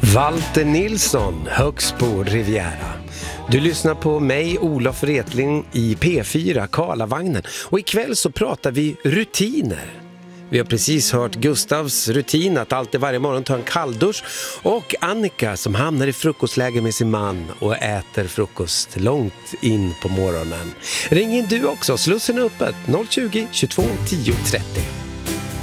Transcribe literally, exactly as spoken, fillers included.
Walter Nilsson, högst på Riviera. Du lyssnar på mig, Olof Wretling, i P fyra, Karlavagnen. Och ikväll så pratar vi rutiner. Vi har precis hört Gustavs rutin att alltid varje morgon ta en kalldusch. Och Annika som hamnar i frukostläge med sin man och äter frukost långt in på morgonen. Ring in du också, slussen är öppet noll tjugo, tjugotvå, tio trettio.